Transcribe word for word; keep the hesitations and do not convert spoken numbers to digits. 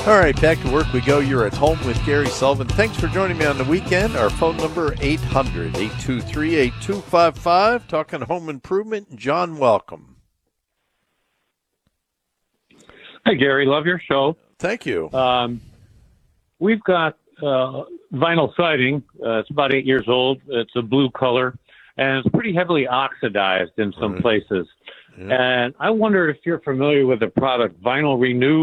All right, back to work we go. You're at home with Gary Sullivan. Thanks for joining me on the weekend. Our phone number, eight hundred, eight two three, eight two five five. Talking home improvement. John, welcome. Hi, Gary. Love your show. Thank you. Um, we've got uh, vinyl siding. Uh, it's about eight years old. It's a blue color, and it's pretty heavily oxidized in some Right. places. Yeah. And I wonder if you're familiar with the product Vinyl Renew.